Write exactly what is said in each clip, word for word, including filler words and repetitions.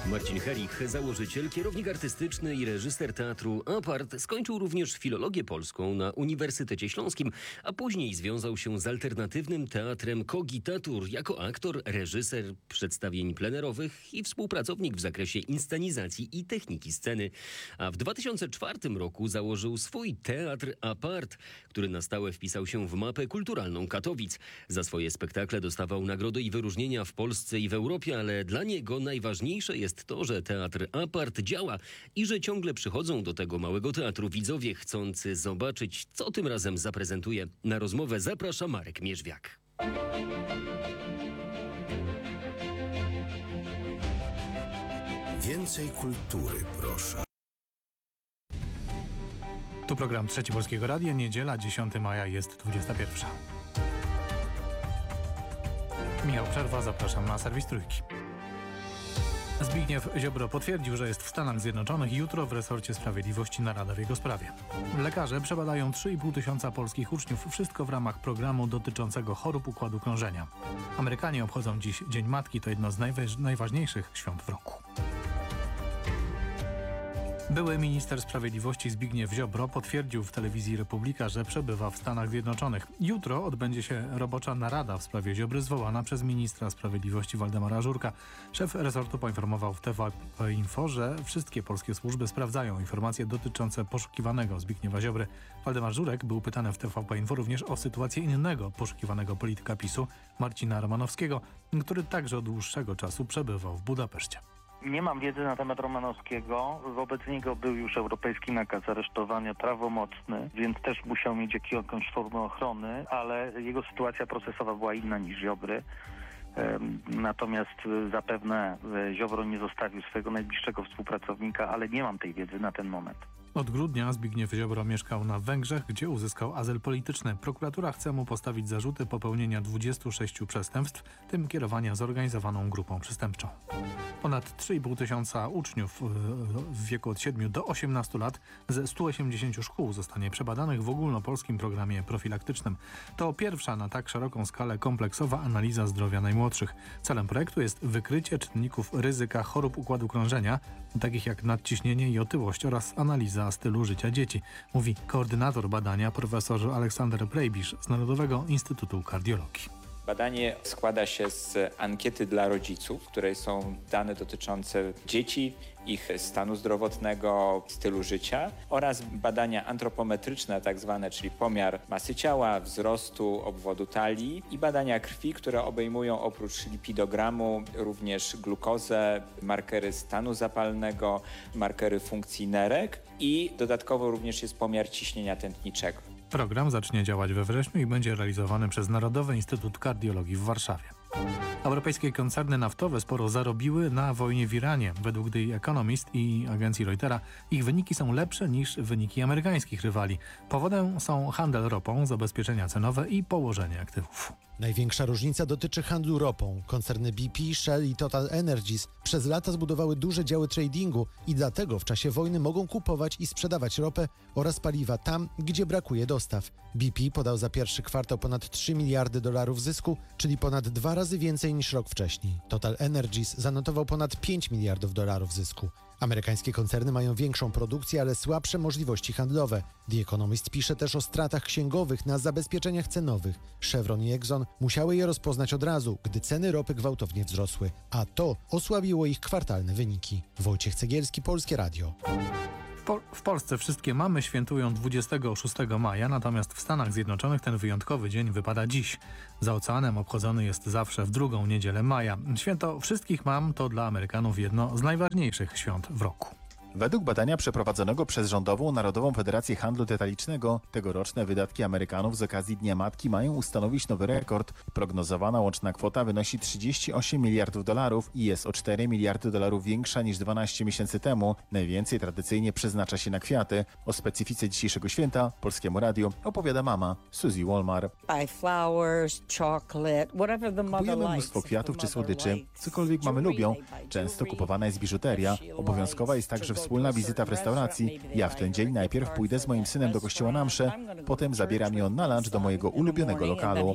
Marcin Herich, założyciel, kierownik artystyczny i reżyser teatru Apart, skończył również filologię polską na Uniwersytecie Śląskim, a później związał się z alternatywnym teatrem Kogitatur jako aktor, reżyser przedstawień plenerowych i współpracownik w zakresie inscenizacji i techniki sceny. A w dwa tysiące czwartym roku założył swój teatr Apart, który na stałe wpisał się w mapę kulturalną Katowic. Za swoje spektakle dostawał nagrody i wyróżnienia w Polsce i w Europie, ale dla niego najważniejsze jest to, że teatr Apart działa i że ciągle przychodzą do tego małego teatru widzowie chcący zobaczyć, co tym razem zaprezentuje. Na rozmowę zaprasza Marek Mierzwiak. Więcej kultury, proszę. Tu program Trzeci Polskiego Radia, niedziela, dziesiątego maja, jest dwudziesta pierwsza. Michał Przerwa, zapraszam na serwis Trójki. Zbigniew Ziobro potwierdził, że jest w Stanach Zjednoczonych. Jutro w resorcie sprawiedliwości narada w jego sprawie. Lekarze przebadają trzy i pół tysiąca polskich uczniów. Wszystko w ramach programu dotyczącego chorób układu krążenia. Amerykanie obchodzą dziś Dzień Matki. To jedno z najważ- najważniejszych świąt w roku. Były minister sprawiedliwości Zbigniew Ziobro potwierdził w telewizji Republika, że przebywa w Stanach Zjednoczonych. Jutro odbędzie się robocza narada w sprawie Ziobry zwołana przez ministra sprawiedliwości Waldemara Żurka. Szef resortu poinformował w T V P Info, że wszystkie polskie służby sprawdzają informacje dotyczące poszukiwanego Zbigniewa Ziobry. Waldemar Żurek był pytany w T V P Info również o sytuację innego poszukiwanego polityka PiSu, Marcina Romanowskiego, który także od dłuższego czasu przebywał w Budapeszcie. Nie mam wiedzy na temat Romanowskiego. Wobec niego był już europejski nakaz aresztowania prawomocny, więc też musiał mieć jakąś formę ochrony, ale jego sytuacja procesowa była inna niż Ziobry. Natomiast zapewne Ziobro nie zostawił swojego najbliższego współpracownika, ale nie mam tej wiedzy na ten moment. Od grudnia Zbigniew Ziobro mieszkał na Węgrzech, gdzie uzyskał azyl polityczny. Prokuratura chce mu postawić zarzuty popełnienia dwudziestu sześciu przestępstw, w tym kierowania zorganizowaną grupą przestępczą. Ponad trzy i pół tysiąca uczniów w wieku od siedmiu do osiemnastu lat ze stu osiemdziesięciu szkół zostanie przebadanych w ogólnopolskim programie profilaktycznym. To pierwsza na tak szeroką skalę kompleksowa analiza zdrowia najmłodszych. Celem projektu jest wykrycie czynników ryzyka chorób układu krążenia, takich jak nadciśnienie i otyłość, oraz analiza stylu życia dzieci, mówi koordynator badania profesor Aleksander Prejbisz z Narodowego Instytutu Kardiologii. Badanie składa się z ankiety dla rodziców, w której są dane dotyczące dzieci, ich stanu zdrowotnego, stylu życia, oraz badania antropometryczne tak zwane, czyli pomiar masy ciała, wzrostu, obwodu talii, i badania krwi, które obejmują oprócz lipidogramu również glukozę, markery stanu zapalnego, markery funkcji nerek i dodatkowo również jest pomiar ciśnienia tętniczego. Program zacznie działać we wrześniu i będzie realizowany przez Narodowy Instytut Kardiologii w Warszawie. Europejskie koncerny naftowe sporo zarobiły na wojnie w Iranie. Według The Economist i agencji Reutera ich wyniki są lepsze niż wyniki amerykańskich rywali. Powodem są handel ropą, zabezpieczenia cenowe i położenie aktywów. Największa różnica dotyczy handlu ropą. Koncerny B P, Shell i Total Energies przez lata zbudowały duże działy tradingu i dlatego w czasie wojny mogą kupować i sprzedawać ropę oraz paliwa tam, gdzie brakuje dostaw. B P podał za pierwszy kwartał ponad trzy miliardy dolarów zysku, czyli ponad dwa razy więcej niż rok wcześniej. Total Energies zanotował ponad pięć miliardów dolarów zysku. Amerykańskie koncerny mają większą produkcję, ale słabsze możliwości handlowe. The Economist pisze też o stratach księgowych na zabezpieczeniach cenowych. Chevron i Exxon musiały je rozpoznać od razu, gdy ceny ropy gwałtownie wzrosły, a to osłabiło ich kwartalne wyniki. Wojciech Cegielski, Polskie Radio. W Polsce wszystkie mamy świętują dwudziestego szóstego maja, natomiast w Stanach Zjednoczonych ten wyjątkowy dzień wypada dziś. Za oceanem obchodzony jest zawsze w drugą niedzielę maja. Święto wszystkich mam to dla Amerykanów jedno z najważniejszych świąt w roku. Według badania przeprowadzonego przez Rządową Narodową Federację Handlu Detalicznego tegoroczne wydatki Amerykanów z okazji Dnia Matki mają ustanowić nowy rekord. Prognozowana łączna kwota wynosi trzydzieści osiem miliardów dolarów i jest o cztery miliardy dolarów większa niż dwanaście miesięcy temu. Najwięcej tradycyjnie przeznacza się na kwiaty. O specyfice dzisiejszego święta Polskiemu Radiu opowiada mama Suzy Wolmar. Kupujemy mnóstwo kwiatów czy słodyczy, cokolwiek mamy lubią. Często kupowana jest biżuteria. Obowiązkowa jest także wspólna wizyta w restauracji. Ja w ten dzień najpierw pójdę z moim synem do kościoła na mszę, potem zabiera mnie on na lunch do mojego ulubionego lokalu.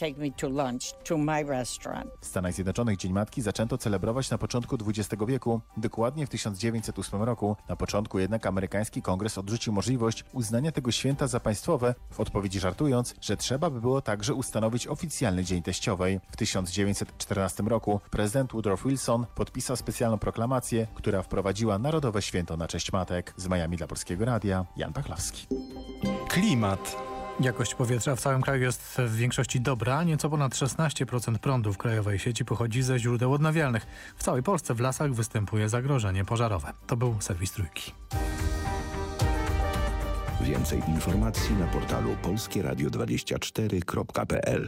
W Stanach Zjednoczonych Dzień Matki zaczęto celebrować na początku dwudziestego wieku, dokładnie w tysiąc dziewięćset ósmym roku. Na początku jednak amerykański kongres odrzucił możliwość uznania tego święta za państwowe, w odpowiedzi żartując, że trzeba by było także ustanowić oficjalny Dzień Teściowej. W tysiąc dziewięćset czternastym roku prezydent Woodrow Wilson podpisał specjalną proklamację, która wprowadziła Narodowe Święto na cześć matek. Z Miami dla Polskiego Radia, Jan Pachlowski. Klimat. Jakość powietrza w całym kraju jest w większości dobra. Nieco ponad szesnaście procent prądu w krajowej sieci pochodzi ze źródeł odnawialnych. W całej Polsce w lasach występuje zagrożenie pożarowe. To był serwis Trójki. Więcej informacji na portalu polskie radio dwadzieścia cztery kropka p l.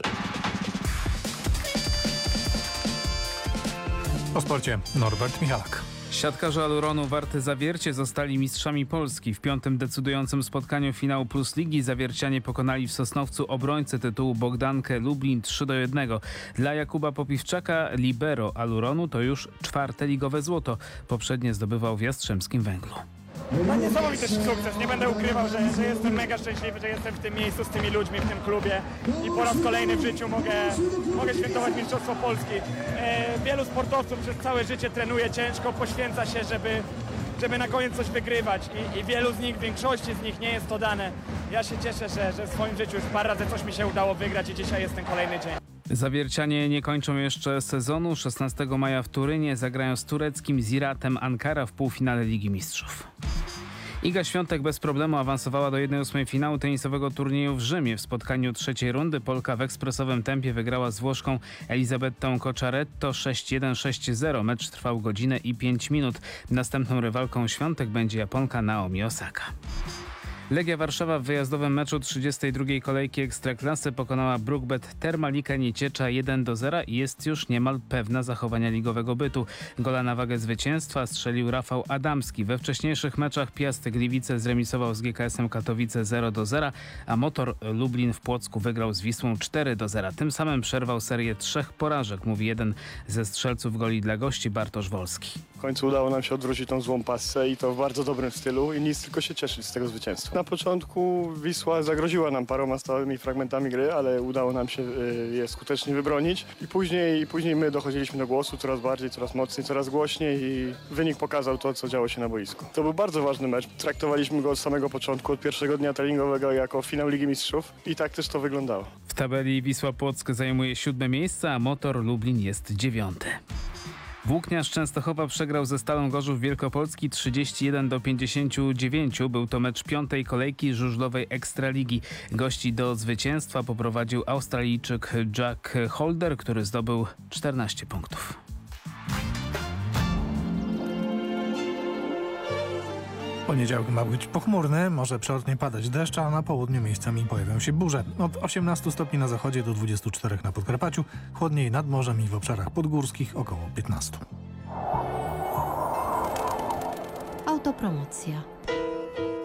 O sporcie Norbert Michalak. Siatkarze Aluronu Warty Zawiercie zostali mistrzami Polski. W piątym decydującym spotkaniu finału Plus Ligi zawiercianie pokonali w Sosnowcu obrońcę tytułu Bogdankę Lublin trzy do jednego. Dla Jakuba Popiwczaka libero Aluronu to już czwarte ligowe złoto. Poprzednie zdobywał w Jastrzębskim Węglu. No niesamowity sukces, nie będę ukrywał, że, że jestem mega szczęśliwy, że jestem w tym miejscu z tymi ludźmi, w tym klubie i po raz kolejny w życiu mogę, mogę świętować Mistrzostwo Polski. E, wielu sportowców przez całe życie trenuje ciężko, poświęca się, żeby, żeby na koniec coś wygrywać I, i wielu z nich, większości z nich nie jest to dane. Ja się cieszę, że, że w swoim życiu już parę razy coś mi się udało wygrać i dzisiaj jest ten kolejny dzień. Zawiercianie nie kończą jeszcze sezonu. szesnastego maja w Turynie zagrają z tureckim Ziratem Ankara w półfinale Ligi Mistrzów. Iga Świątek bez problemu awansowała do jednej ósmej finału tenisowego turnieju w Rzymie. W spotkaniu trzeciej rundy Polka w ekspresowym tempie wygrała z Włoszką Elizabettą Cocciaretto sześć jeden sześć zero. Mecz trwał godzinę i pięć minut. Następną rywalką Świątek będzie Japonka Naomi Osaka. Legia Warszawa w wyjazdowym meczu trzydziestej drugiej kolejki Ekstraklasy pokonała Brukbet Termalika Nieciecza jeden do zera i jest już niemal pewna zachowania ligowego bytu. Gola na wagę zwycięstwa strzelił Rafał Adamski. We wcześniejszych meczach Piast Gliwice zremisował z G K S-em Katowice zero do zera, a Motor Lublin w Płocku wygrał z Wisłą cztery do zera. Tym samym przerwał serię trzech porażek, mówi jeden ze strzelców goli dla gości, Bartosz Wolski. W końcu udało nam się odwrócić tą złą passę i to w bardzo dobrym stylu i nic, tylko się cieszyć z tego zwycięstwa. Na początku Wisła zagroziła nam paroma stałymi fragmentami gry, ale udało nam się je skutecznie wybronić i później, i później my dochodziliśmy do głosu coraz bardziej, coraz mocniej, coraz głośniej i wynik pokazał to, co działo się na boisku. To był bardzo ważny mecz. Traktowaliśmy go od samego początku, od pierwszego dnia treningowego jako finał Ligi Mistrzów i tak też to wyglądało. W tabeli Wisła Płock zajmuje siódme miejsce, a Motor Lublin jest dziewiąty. Włókniarz Częstochowa przegrał ze Stalą Gorzów Wielkopolski trzydzieści jeden do pięćdziesięciu dziewięciu. Był to mecz piątej kolejki żużlowej Ekstraligi. Gości do zwycięstwa poprowadził Australijczyk Jack Holder, który zdobył czternaście punktów. Poniedziałek ma być pochmurny, może przelotnie padać deszcz, a na południu miejscami pojawią się burze. Od osiemnastu stopni na zachodzie do dwudziestu czterech na Podkarpaciu, chłodniej nad morzem i w obszarach podgórskich około piętnastu. Autopromocja.